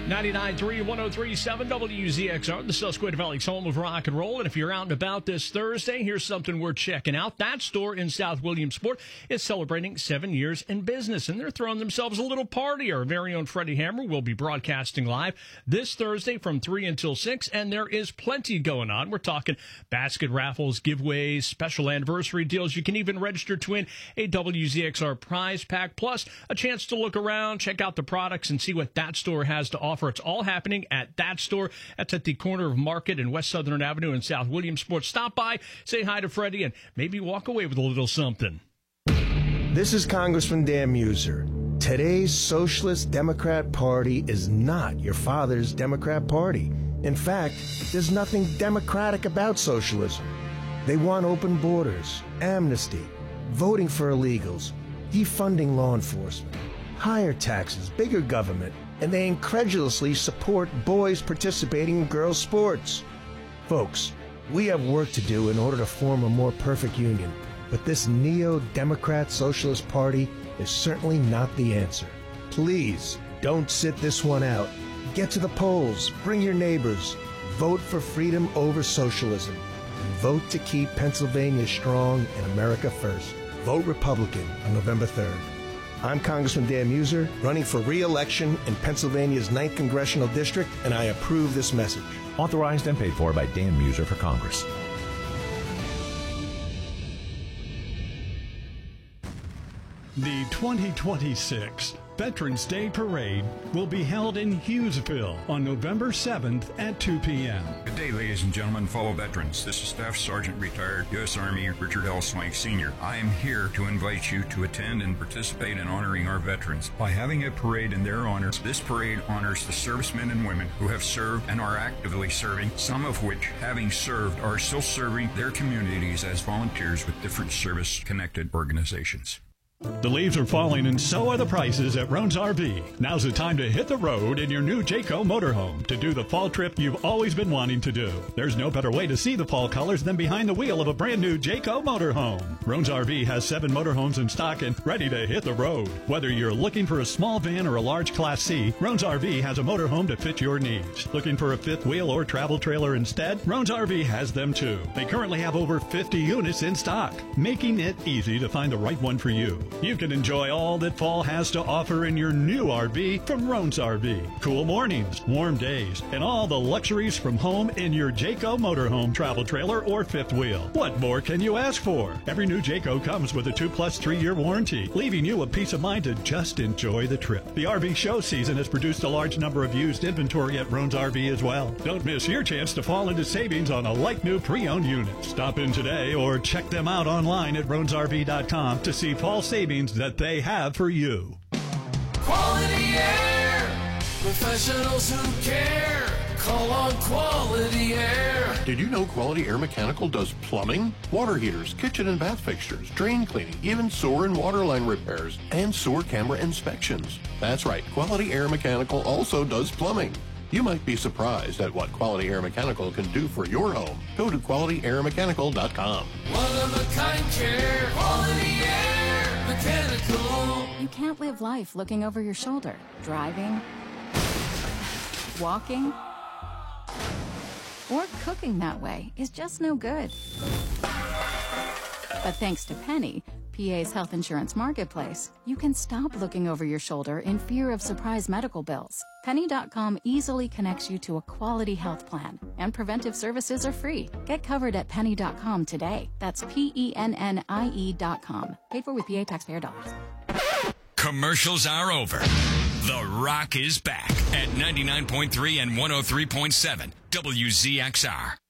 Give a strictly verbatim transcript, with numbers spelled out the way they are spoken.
ninety-nine point three, one oh three point seven W Z X R, the Susquehanna Valley's home of rock and roll. And if you're out and about this Thursday, here's something worth checking out. That store in South Williamsport is celebrating seven years in business, and they're throwing themselves a little party. Our very own Freddie Hammer will be broadcasting live this Thursday from three until six, and there is plenty going on. We're talking basket raffles, giveaways, special anniversary deals. You can even register to win a W Z X R prize pack, plus a chance to look around, check out the products, and see what that store has to offer. It's all happening at that store. That's at the corner of Market and West Southern Avenue in South Williamsport. Stop by, say hi to Freddie, and maybe walk away with a little something. This is Congressman Dan Muser. Today's Socialist Democrat Party is not your father's Democrat Party. In fact, there's nothing democratic about socialism. They want open borders, amnesty, voting for illegals, defunding law enforcement, higher taxes, bigger government, and they incredulously support boys participating in girls' sports. Folks, we have work to do in order to form a more perfect union, but this neo-democrat socialist party is certainly not the answer. Please, don't sit this one out. Get to the polls, bring your neighbors, vote for freedom over socialism, and vote to keep Pennsylvania strong and America first. Vote Republican on November third. I'm Congressman Dan Muser, running for re-election in Pennsylvania's ninth Congressional District, and I approve this message. Authorized and paid for by Dan Muser for Congress. The twenty twenty-six Veterans Day Parade will be held in Hughesville on November seventh at two p.m. Good day, ladies and gentlemen, fellow veterans. This is Staff Sergeant Retired U S Army Richard L. Swank Senior I am here to invite you to attend and participate in honoring our veterans. By having a parade in their honor, this parade honors the servicemen and women who have served and are actively serving, some of which, having served, are still serving their communities as volunteers with different service-connected organizations. The leaves are falling and so are the prices at Roan's R V. Now's the time to hit the road in your new Jayco motorhome to do the fall trip you've always been wanting to do. There's no better way to see the fall colors than behind the wheel of a brand new Jayco motorhome. Roan's R V has seven motorhomes in stock and ready to hit the road. Whether you're looking for a small van or a large Class C, Roan's R V has a motorhome to fit your needs. Looking for a fifth wheel or travel trailer instead? Roan's R V has them too. They currently have over fifty units in stock, making it easy to find the right one for you. You can enjoy all that fall has to offer in your new R V from Roan's R V. Cool mornings, warm days, and all the luxuries from home in your Jayco motorhome, travel trailer, or fifth wheel. What more can you ask for? Every new Jayco comes with a two plus three year warranty, leaving you a peace of mind to just enjoy the trip. The R V show season has produced a large number of used inventory at Roan's R V as well. Don't miss your chance to fall into savings on a like new pre-owned unit. Stop in today or check them out online at roans R V dot com to see fall savings that they have for you. Quality Air, professionals who care. Call on Quality Air. Did you know Quality Air Mechanical does plumbing, water heaters, kitchen and bath fixtures, drain cleaning, even sewer and water line repairs, and sewer camera inspections? That's right, Quality Air Mechanical also does plumbing. You might be surprised at what Quality Air Mechanical can do for your home. Go to quality air mechanical dot com. One of a kind care, Quality Air Mechanical. You can't live life looking over your shoulder. Driving, walking, or cooking that way is just no good. But thanks to Penny, P A's health insurance marketplace, you can stop looking over your shoulder in fear of surprise medical bills. Penny dot com easily connects you to a quality health plan, and preventive services are free. Get covered at Penny dot com today. That's P E N N I E dot com. Paid for with P A taxpayer dollars. Commercials are over. The Rock is back at ninety-nine point three and one oh three point seven W Z X R.